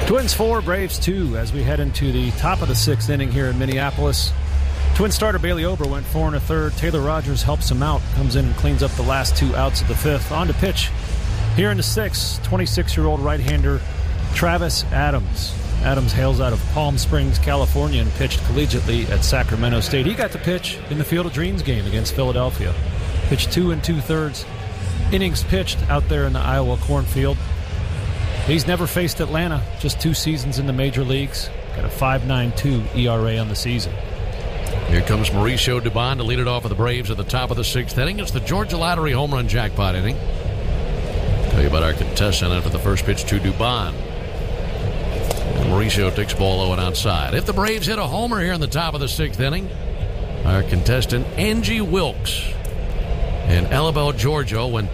Twins 4, Braves 2 as we head into the top of the sixth inning here in Minneapolis. Twin starter Bailey Ober went 4 1/3. Taylor Rogers helps him out, comes in and cleans up the last 2 outs of the fifth. On to pitch here in the sixth, 26-year-old right-hander Travis Adams. Adams hails out of Palm Springs, California, and pitched collegiately at Sacramento State. He got to pitch in the Field of Dreams game against Philadelphia. Pitched 2 2/3 innings pitched out there in the Iowa cornfield. He's never faced Atlanta, just 2 seasons in the major leagues. Got a 5.92 ERA on the season. Here comes Mauricio Dubon to lead it off for the Braves at the top of the sixth inning. It's the Georgia Lottery home run jackpot inning. Tell you about our contestant after the first pitch to Dubon. And Mauricio takes ball low and outside. If the Braves hit a homer here in the top of the sixth inning, our contestant Angie Wilkes in Elabel, Georgia, won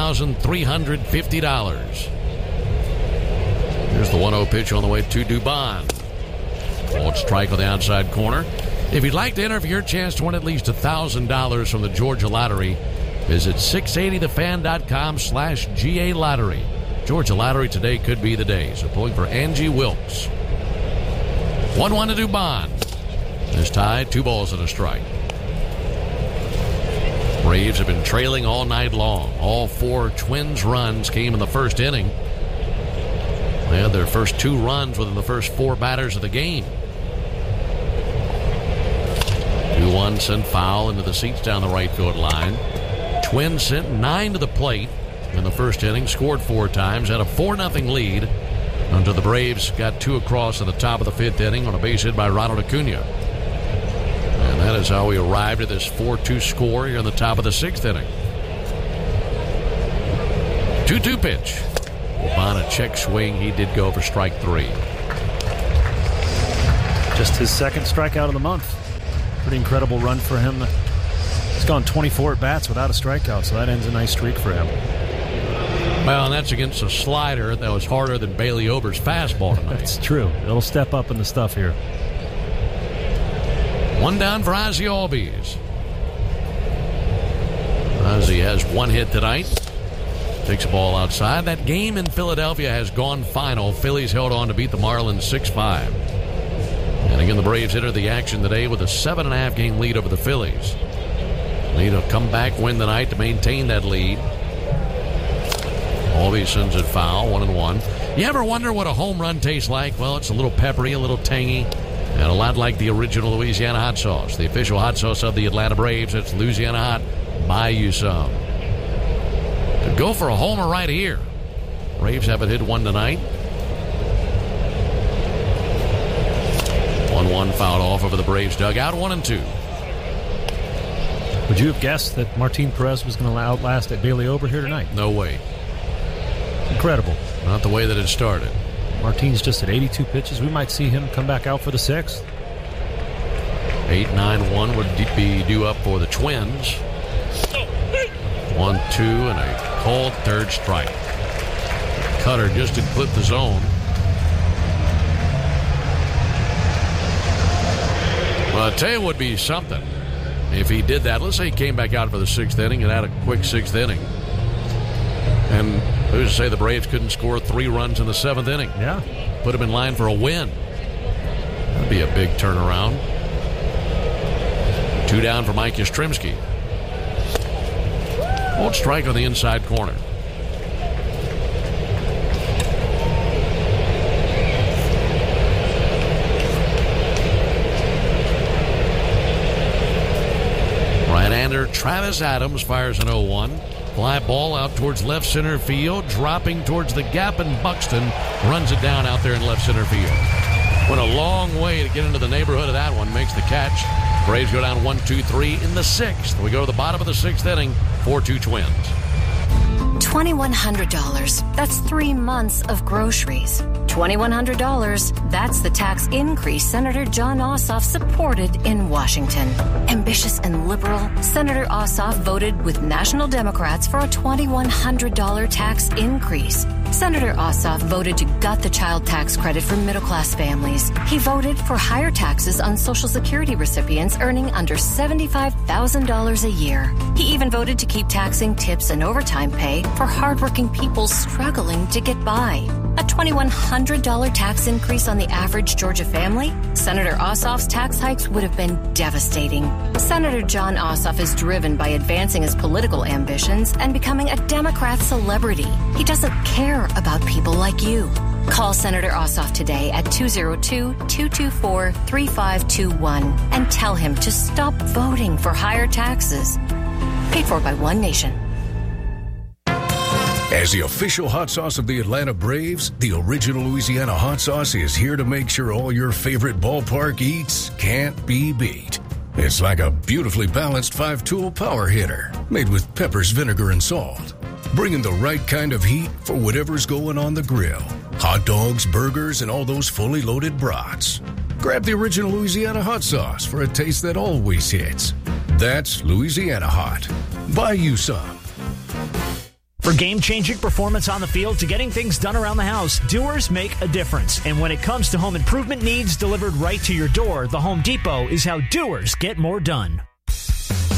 $2,350. Here's the 1-0 pitch on the way to Dubon. Ball strike on the outside corner. If you'd like to enter for your chance to win at least $1,000 from the Georgia Lottery, visit 680thefan.com/GA Lottery. Georgia Lottery today could be the day. So pulling for Angie Wilkes. 1-1 to Dubon. This tie, 2 balls and a strike. Braves have been trailing all night long. All 4 Twins runs came in the first inning. They had their first 2 runs within the first 4 batters of the game. 2-1 sent foul into the seats down the right field line. Twins sent 9 to the plate in the first inning, scored 4 times, had a 4-0 lead until the Braves got 2 across at the top of the 5th inning on a base hit by Ronald Acuna. And that is how we arrived at this 4-2 score here in the top of the 6th inning. 2-2 pitch. Dubon a check swing. He did go for strike 3. Just his second strikeout of the month. Pretty incredible run for him. He's gone 24 at-bats without a strikeout, so that ends a nice streak for him. Well, and that's against a slider that was harder than Bailey Ober's fastball tonight. That's true. It'll step up in the stuff here. 1 down for Ozzie Albies. Ozzie has 1 hit tonight. Takes a ball outside. That game in Philadelphia has gone final. Phillies held on to beat the Marlins 6-5. And again, the Braves enter the action today with a 7.5 game lead over the Phillies. Need a comeback win tonight to maintain that lead. Albies sends it foul, 1-1. You ever wonder what a home run tastes like? Well, it's a little peppery, a little tangy, and a lot like the original Louisiana hot sauce. The official hot sauce of the Atlanta Braves. It's Louisiana Hot. Buy you some. To go for a homer right here. Braves haven't hit one tonight. 1-1 fouled off over the Braves dugout. 1-2. Would you have guessed that Martin Perez was going to outlast at Bailey Ober here tonight? No way. Incredible. Not the way that it started. Martin's just at 82 pitches. We might see him come back out for the 6th. 8-9-1 would be due up for the Twins. 1-2 and a called third strike. Cutter just to clip the zone. Well, I'll tell you what would be something if he did that. Let's say he came back out for the 6th inning and had a quick 6th inning. And who's to say the Braves couldn't score 3 runs in the 7th inning? Yeah. Put him in line for a win. That'd be a big turnaround. 2 down for Mike Yastrzemski. Old strike on the inside corner. Right-hander Travis Adams fires an 0-1. Fly ball out towards left center field, dropping towards the gap, and Buxton runs it down out there in left center field. Went a long way to get into the neighborhood of that one. Makes the catch. Braves go down 1-2-3 in the 6th. We go to the bottom of the 6th inning. 4-2 Twins. $2,100. That's 3 months of groceries. $2,100. That's the tax increase Senator Jon Ossoff supported in Washington. Ambitious and liberal, Senator Ossoff voted with national Democrats for a $2,100 tax increase. Senator Ossoff voted to gut the child tax credit for middle-class families. He voted for higher taxes on Social Security recipients earning under $75,000 a year. He even voted to keep taxing tips and overtime pay for hardworking people struggling to get by. A $2,100 tax increase on the average Georgia family? Senator Ossoff's tax hikes would have been devastating. Senator Jon Ossoff is driven by advancing his political ambitions and becoming a Democrat celebrity. He doesn't care about people like you. Call Senator Ossoff today at 202-224-3521 and tell him to stop voting for higher taxes. Paid for by One Nation. As the official hot sauce of the Atlanta Braves, the original Louisiana hot sauce is here to make sure all your favorite ballpark eats can't be beat. It's like a beautifully balanced 5-tool power hitter made with peppers, vinegar, and salt, bringing the right kind of heat for whatever's going on the grill. Hot dogs, burgers, and all those fully loaded brats. Grab the original Louisiana hot sauce for a taste that always hits. That's Louisiana Hot. Buy you some. For game-changing performance on the field to getting things done around the house, doers make a difference. And when it comes to home improvement needs delivered right to your door, the Home Depot is how doers get more done.